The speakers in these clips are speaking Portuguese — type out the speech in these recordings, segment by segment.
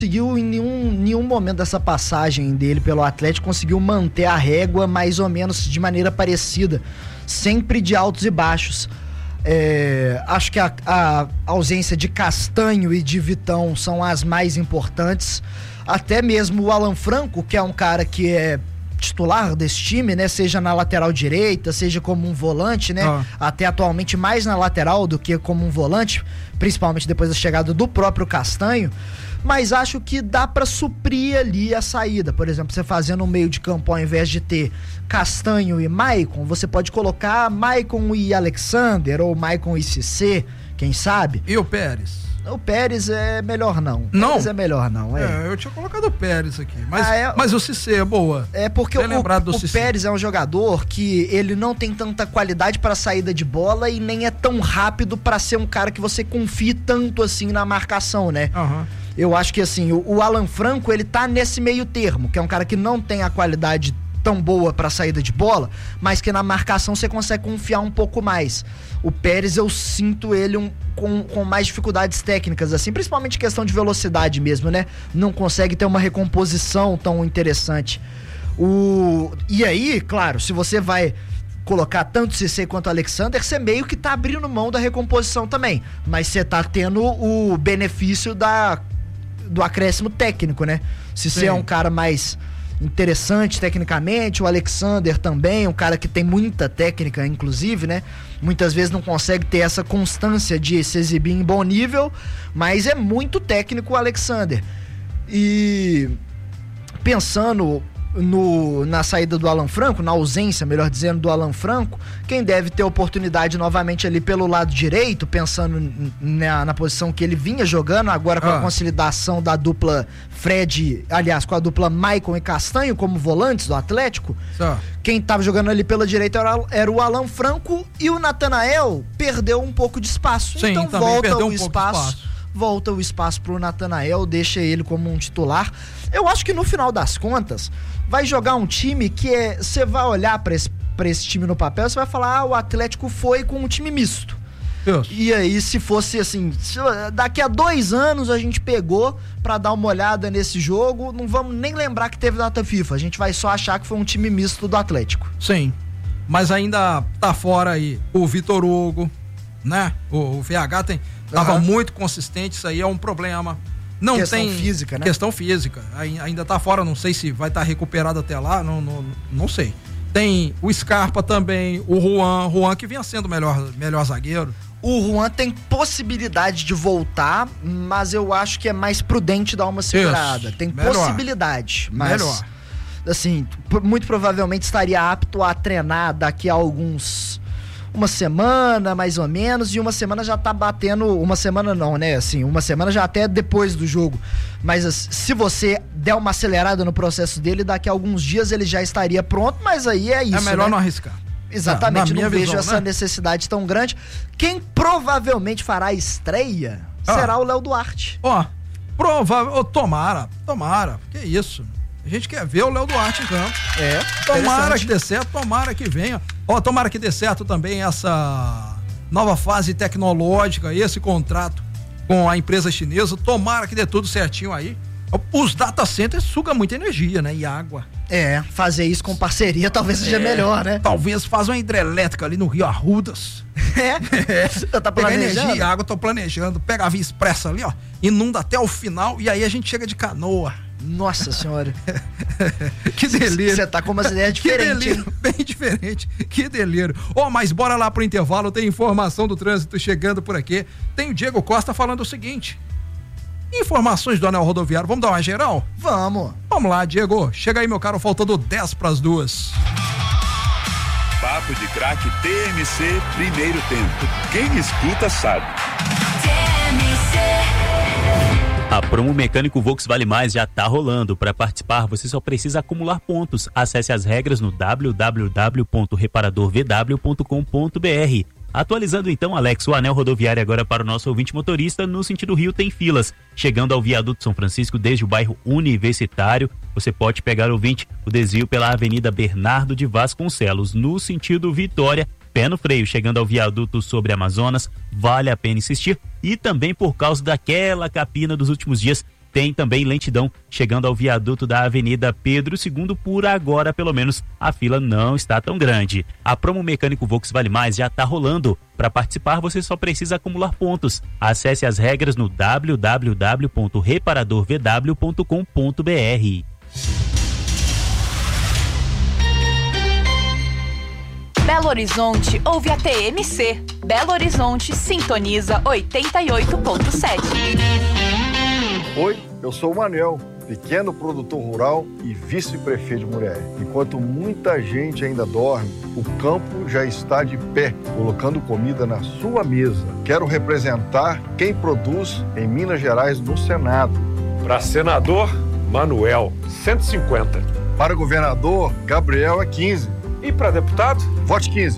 conseguiu em nenhum momento dessa passagem dele pelo Atlético, conseguiu manter a régua mais ou menos de maneira parecida, sempre de altos e baixos. Acho que a ausência de Castanho e de Vitão são as mais importantes. Até mesmo o Alan Franco, que é um cara que é titular desse time, né? Seja na lateral direita, seja como um volante, né? Até atualmente mais na lateral do que como um volante, principalmente depois da chegada do próprio Castanho. Mas acho que dá pra suprir ali a saída. Por exemplo, você fazendo um meio de campo, ao invés de ter Castanho e Maicon, você pode colocar Maicon e Alexander, ou Maicon e Cissé, quem sabe? E o Pérez? O Pérez é melhor não. Não? Pérez é melhor não. Eu tinha colocado o Pérez aqui. Mas o Cissé é boa. É porque o Pérez é um jogador que ele não tem tanta qualidade para saída de bola e nem é tão rápido para ser um cara que você confie tanto assim na marcação, né? Eu acho que assim, o Alan Franco, ele tá nesse meio termo, que é um cara que não tem a qualidade tão boa pra saída de bola, mas que na marcação você consegue confiar um pouco mais. O Pérez, eu sinto ele com mais dificuldades técnicas, assim, principalmente questão de velocidade mesmo, né? Não consegue ter uma recomposição tão interessante. E aí, claro, se você vai colocar tanto Cissé quanto Alexander, você meio que tá abrindo mão da recomposição também, mas você tá tendo o benefício do acréscimo técnico, né? Cissé é um cara mais interessante tecnicamente, o Alexander também, um cara que tem muita técnica, inclusive, né? Muitas vezes não consegue ter essa constância de se exibir em bom nível, mas é muito técnico o Alexander. E pensando na saída do Alan Franco, na ausência, melhor dizendo, do Alan Franco, quem deve ter oportunidade novamente ali pelo lado direito, pensando na posição que ele vinha jogando, agora com a consolidação da dupla Fred, aliás, com a dupla Maicon e Castanho como volantes do Atlético, quem tava jogando ali pela direita era o Alan Franco, e o Natanael perdeu um pouco de espaço. Sim, então volta o espaço pro Natanael, deixa ele como um titular. Eu acho que no final das contas vai jogar um time que você vai olhar pra esse time no papel, você vai falar, o Atlético foi com um time misto. E aí, se fosse assim, daqui a 2 anos a gente pegou pra dar uma olhada nesse jogo, não vamos nem lembrar que teve data FIFA, a gente vai só achar que foi um time misto do Atlético. Sim, mas ainda tá fora aí o Vitor Hugo, né? O VH tava muito consistente, isso aí é um problema. Não questão tem física, né? Questão física, ainda tá fora, não sei se vai estar recuperado até lá, não sei. Tem o Scarpa também, o Juan que vinha sendo o melhor zagueiro. O Juan tem possibilidade de voltar, mas eu acho que é mais prudente dar uma segurada. Isso, tem melhor. Possibilidade, mas melhor. Assim, muito provavelmente estaria apto a treinar daqui a uma semana, mais ou menos, e uma semana já tá batendo, uma semana não, né, assim, uma semana já até depois do jogo, mas se você der uma acelerada no processo dele, daqui a alguns dias ele já estaria pronto, mas aí é isso, é melhor, né? Não arriscar. Exatamente, não vejo visão, essa necessidade tão grande. Quem provavelmente fará a estreia será o Léo Duarte. Tomara, que isso. A gente quer ver o Léo Duarte em campo. Tomara que dê certo, tomara que venha. Tomara que dê certo também essa nova fase tecnológica, esse contrato com a empresa chinesa. Tomara que dê tudo certinho aí. Os data centers sugam muita energia, né? E água. Fazer isso com parceria talvez seja melhor, né? Talvez faça uma hidrelétrica ali no Rio Arrudas. Tá planejando? Energia e água, tô planejando. Pega a Via Expressa ali, ó. Inunda até o final e aí a gente chega de canoa. Nossa senhora. Que delírio. Você tá com umas ideias diferentes. Que delírio, bem diferente. Que delírio. Mas bora lá pro intervalo, tem informação do trânsito chegando por aqui. Tem o Diego Costa falando o seguinte: informações do anel rodoviário, vamos dar uma geral? Vamos lá, Diego, chega aí, meu caro, faltando 10:50. Papo de Craque TMC, primeiro tempo. Quem escuta sabe. A promo Mecânico Volks Vale Mais já tá rolando. Para participar, você só precisa acumular pontos. Acesse as regras no www.reparadorvw.com.br. Atualizando então, Alex, o anel rodoviário agora para o nosso ouvinte motorista, no sentido Rio tem filas. Chegando ao viaduto São Francisco, desde o bairro Universitário, você pode pegar, ouvinte, o desvio pela Avenida Bernardo de Vasconcelos, no sentido Vitória, pé no freio, chegando ao viaduto sobre Amazonas, vale a pena insistir. E também por causa daquela capina dos últimos dias, Tem também lentidão chegando ao viaduto da Avenida Pedro II. Por agora, pelo menos, a fila não está tão grande. A promo Mecânico Volks Vale Mais já está rolando. Para participar, você só precisa acumular pontos. Acesse as regras no www.reparadorvw.com.br. Belo Horizonte ouve a TMC. Belo Horizonte sintoniza 88.7. Oi, eu sou o Manuel, pequeno produtor rural e vice-prefeito de Muriaé. Enquanto muita gente ainda dorme, o campo já está de pé, colocando comida na sua mesa. Quero representar quem produz em Minas Gerais no Senado. Para senador, Manuel, 150. Para governador, Gabriel é 15. E para deputado? Vote 15.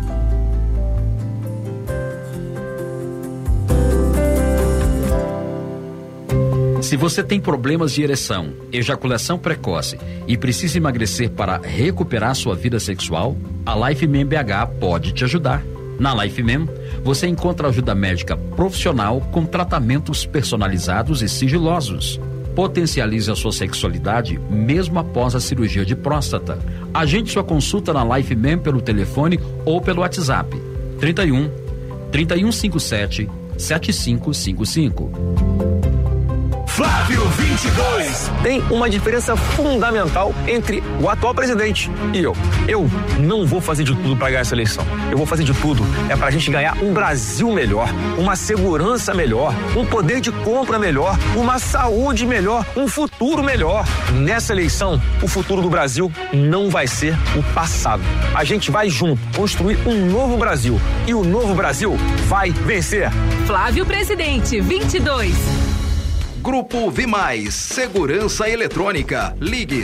Se você tem problemas de ereção, ejaculação precoce e precisa emagrecer para recuperar sua vida sexual, a LifeMem BH pode te ajudar. Na LifeMem, você encontra ajuda médica profissional com tratamentos personalizados e sigilosos. Potencialize a sua sexualidade mesmo após a cirurgia de próstata. Agende sua consulta na LifeMem pelo telefone ou pelo WhatsApp 31 3157 7555. Flávio 22. Tem uma diferença fundamental entre o atual presidente e eu. Eu não vou fazer de tudo para ganhar essa eleição. Eu vou fazer de tudo pra gente ganhar um Brasil melhor, uma segurança melhor, um poder de compra melhor, uma saúde melhor, um futuro melhor. Nessa eleição, o futuro do Brasil não vai ser o passado. A gente vai junto construir um novo Brasil e o novo Brasil vai vencer. Flávio Presidente 22. Grupo Vimais, Segurança Eletrônica. Ligue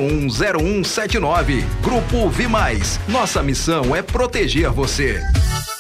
32010179. Grupo Vimais, nossa missão é proteger você.